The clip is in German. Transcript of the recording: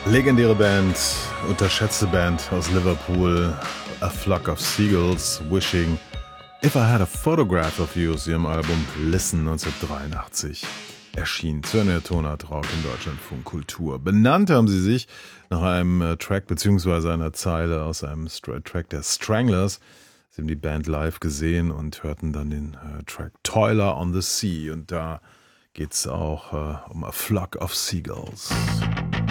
Legendäre Band, unterschätzte Band aus Liverpool, A Flock of Seagulls, Wishing If I Had a Photograph of You aus ihrem Album Listen 1983 erschien. Zörner Tonart Rock in Deutschlandfunk Kultur. Benannt haben sie sich nach einem Track bzw. einer Zeile aus einem Track der Stranglers. Sie haben die Band live gesehen und hörten dann den Track Toiler on the Sea. Und da geht es auch um A Flock of Seagulls.